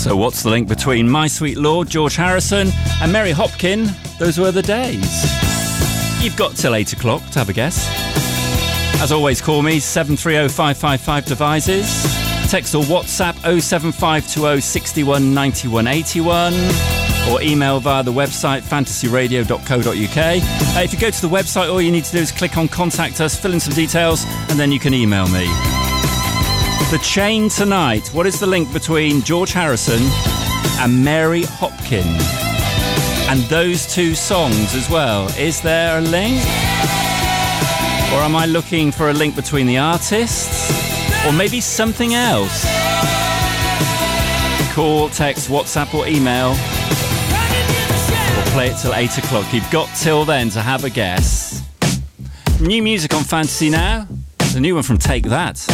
So what's the link between My Sweet Lord, George Harrison, and Mary Hopkin? Those were the days. You've got till 8 o'clock to have a guess. As always, call me 730-555-DEVISES. Text or WhatsApp 07520 61 91 81. Or email via the website fantasyradio.co.uk. If you go to the website, all you need to do is click on Contact Us, fill in some details, and then you can email me. The Chain tonight. What is the link between George Harrison and Mary Hopkin? And those two songs as well. Is there a link? Or am I looking for a link between the artists? Or maybe something else? Call, text, WhatsApp or email. Or play it till 8 o'clock. You've got till then to have a guess. New music on Fantasy now. The new one from Take That.